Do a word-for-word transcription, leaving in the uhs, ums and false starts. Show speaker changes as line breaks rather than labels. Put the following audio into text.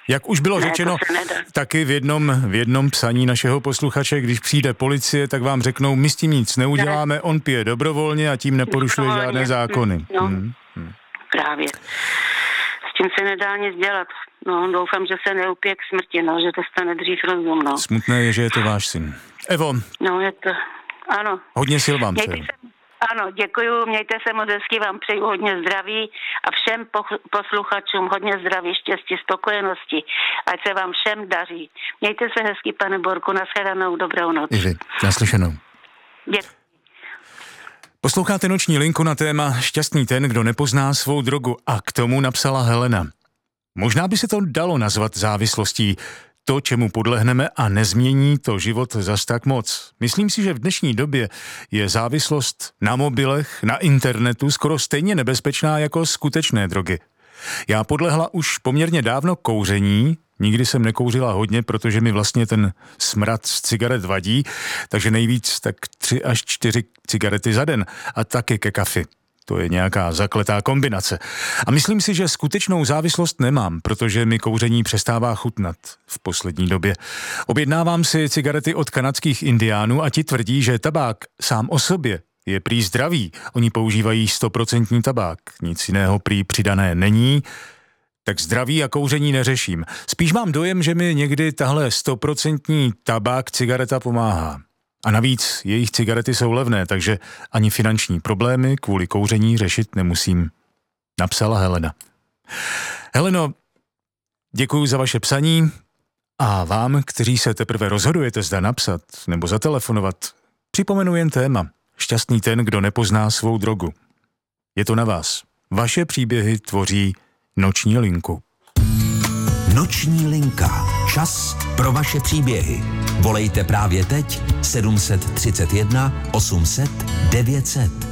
Jak už bylo
ne,
řečeno taky v jednom, v jednom psaní našeho posluchače, když přijde policie, tak vám řeknou, my s tím nic neuděláme, ne. On pije dobrovolně a tím neporušuje dobrovolně. Žádné zákony.
No,
hmm. Hmm.
Právě. S tím se nedá nic dělat. No, doufám, že se neupije k smrti, no, že to stane dřív rozum, no.
Smutné je, že je to váš syn. Evo.
No, je to, ano.
Hodně sil vám přeju.
Ano, děkuju, mějte se moc hezky, vám přeju hodně zdraví a všem posluchačům hodně zdraví, štěstí, spokojenosti, ať se vám všem daří. Mějte se hezky, pane Borku, nashledanou, dobrou noc.
I vy, naslyšenou.
Děkuji.
Posloucháte Noční linku na téma Šťastný ten, kdo nepozná svou drogu, a k tomu napsala Helena. Možná by se to dalo nazvat závislostí, to, čemu podlehneme, a nezmění to život zas tak moc. Myslím si, že v dnešní době je závislost na mobilech, na internetu skoro stejně nebezpečná jako skutečné drogy. Já podlehla už poměrně dávno kouření, nikdy jsem nekouřila hodně, protože mi vlastně ten smrad z cigaret vadí, takže nejvíc tak tři až čtyři cigarety za den a taky ke kafi. To je nějaká zakletá kombinace. A myslím si, že skutečnou závislost nemám, protože mi kouření přestává chutnat v poslední době. Objednávám si cigarety od kanadských indiánů a ti tvrdí, že tabák sám o sobě je prý zdravý. Oni používají stoprocentní tabák. Nic jiného prý přidané není, tak zdraví a kouření neřeším. Spíš mám dojem, že mi někdy tahle stoprocentní tabák cigareta pomáhá. A navíc jejich cigarety jsou levné, takže ani finanční problémy kvůli kouření řešit nemusím. Napsala Helena. Heleno, děkuji za vaše psaní a vám, kteří se teprve rozhodujete, zda napsat nebo zatelefonovat, připomenu jen téma. Šťastný ten, kdo nepozná svou drogu. Je to na vás. Vaše příběhy tvoří Noční linku.
Noční linka. Čas pro vaše příběhy. Volejte právě teď sedm set třicet jedna osm set devět set.